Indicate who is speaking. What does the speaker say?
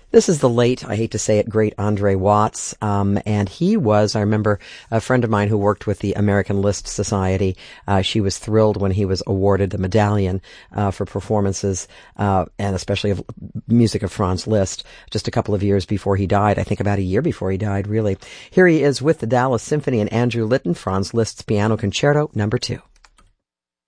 Speaker 1: This is the late, I hate to say it, great Andre Watts. And he was, I remember a friend of mine who worked with the American Liszt Society. She was thrilled when he was awarded the medallion for performances, and especially of music of Franz Liszt, just a couple of years before he died. I think about a year before he died, really. Here he is with the Dallas Symphony and Andrew Litton, Franz Liszt's Piano Concerto No. 2.